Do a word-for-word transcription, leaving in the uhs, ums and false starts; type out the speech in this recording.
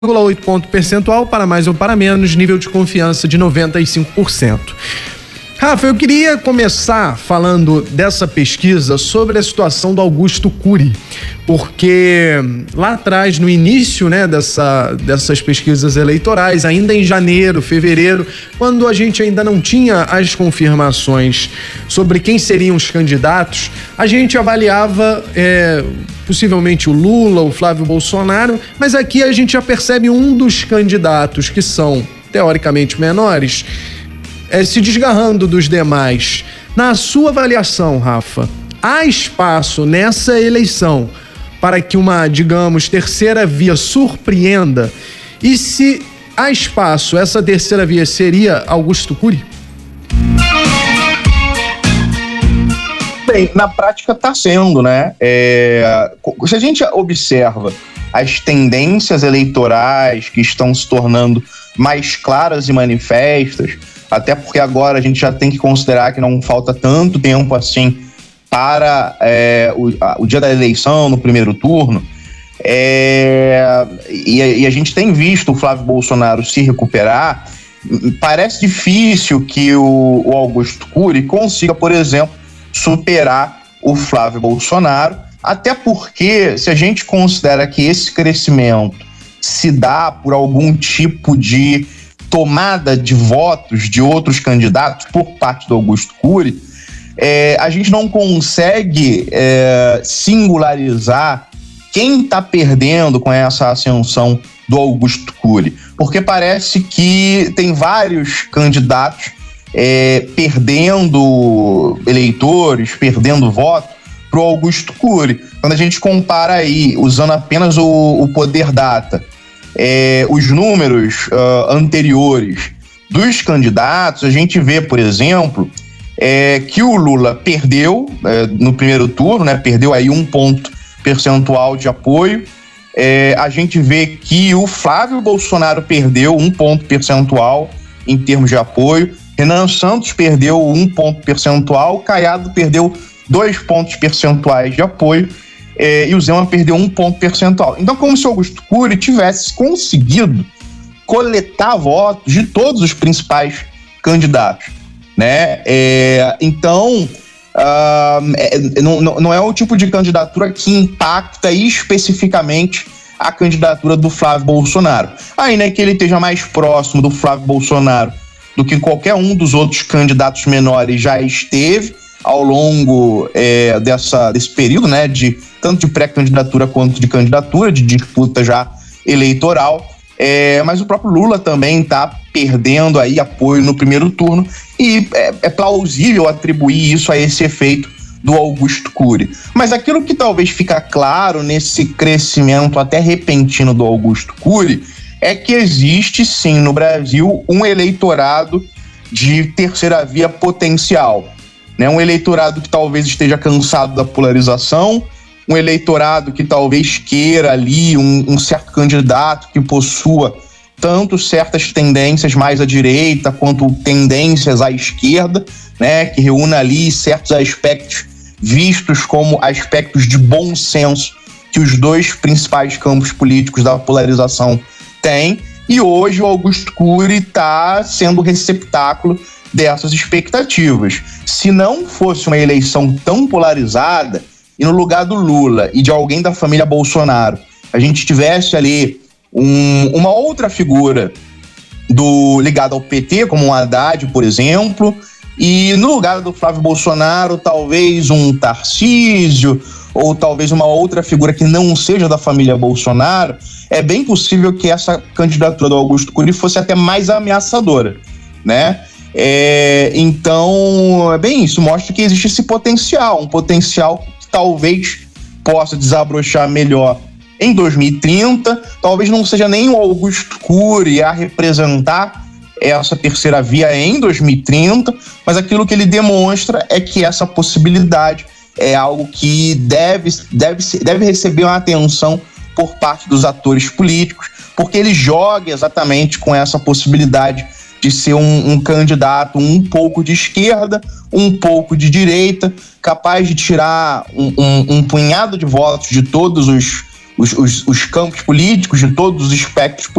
oito ponto percentual, para mais ou para menos, nível de confiança de noventa e cinco por cento. Rafa, eu queria começar falando dessa pesquisa sobre a situação do Augusto Cury, porque lá atrás, no início, né, dessa, dessas pesquisas eleitorais, ainda em janeiro, fevereiro, quando a gente ainda não tinha as confirmações sobre quem seriam os candidatos, a gente avaliava é, possivelmente o Lula, o Flávio Bolsonaro, mas aqui a gente já percebe um dos candidatos que são teoricamente menores, É, se desgarrando dos demais. Na sua avaliação, Rafa, há espaço nessa eleição para que uma, digamos, terceira via surpreenda? E se há espaço, essa terceira via seria Augusto Cury? Bem, na prática está sendo, né? É, se a gente observa as tendências eleitorais que estão se tornando mais claras e manifestas, até porque agora a gente já tem que considerar que não falta tanto tempo assim para é, o, a, o dia da eleição, no primeiro turno, é, e, e a gente tem visto o Flávio Bolsonaro se recuperar. Parece difícil que o, o Augusto Cury consiga, por exemplo, superar o Flávio Bolsonaro, até porque, se a gente considera que esse crescimento se dá por algum tipo de tomada de votos de outros candidatos por parte do Augusto Cury, é, a gente não consegue é, singularizar quem está perdendo com essa ascensão do Augusto Cury, porque parece que tem vários candidatos é, perdendo eleitores, perdendo votos para o Augusto Cury. Quando a gente compara aí, usando apenas o, o Poder Data, É, os números uh, anteriores dos candidatos, a gente vê, por exemplo, é, que o Lula perdeu é, no primeiro turno, né, perdeu aí um ponto percentual de apoio. É, a gente vê que o Flávio Bolsonaro perdeu um ponto percentual em termos de apoio, Renan Santos perdeu um ponto percentual, Caiado perdeu dois pontos percentuais de apoio, É, e o Zema perdeu um ponto percentual. Então, como se o Augusto Cury tivesse conseguido coletar votos de todos os principais candidatos, né? É, então, uh, é, não, não é o tipo de candidatura que impacta especificamente a candidatura do Flávio Bolsonaro. Ainda que ele esteja mais próximo do Flávio Bolsonaro do que qualquer um dos outros candidatos menores já esteve ao longo é, dessa, desse período, né, de, tanto de pré-candidatura quanto de candidatura, de disputa já eleitoral, é, mas o próprio Lula também está perdendo aí apoio no primeiro turno e é, é plausível atribuir isso a esse efeito do Augusto Cury. Mas aquilo que talvez fica claro nesse crescimento até repentino do Augusto Cury é que existe sim no Brasil um eleitorado de terceira via potencial. Um eleitorado que talvez esteja cansado da polarização, um eleitorado que talvez queira ali um, um certo candidato que possua tanto certas tendências mais à direita quanto tendências à esquerda, né, que reúna ali certos aspectos vistos como aspectos de bom senso que os dois principais campos políticos da polarização têm. E hoje o Augusto Cury está sendo receptáculo dessas expectativas. Se não fosse uma eleição tão polarizada e no lugar do Lula e de alguém da família Bolsonaro a gente tivesse ali um, uma outra figura do, ligada ao P T, como um Haddad, por exemplo, e no lugar do Flávio Bolsonaro talvez um Tarcísio ou talvez uma outra figura que não seja da família Bolsonaro, é bem possível que essa candidatura do Augusto Cury fosse até mais ameaçadora, né? É, então, é bem isso, mostra que existe esse potencial, um potencial que talvez possa desabrochar melhor em dois mil e trinta, talvez não seja nem o Augusto Cury a representar essa terceira via em dois mil e trinta, mas aquilo que ele demonstra é que essa possibilidade é algo que deve, deve, deve receber uma atenção por parte dos atores políticos, porque ele joga exatamente com essa possibilidade de ser um, um candidato um pouco de esquerda, um pouco de direita, capaz de tirar um, um, um punhado de votos de todos os, os, os, os campos políticos, de todos os espectros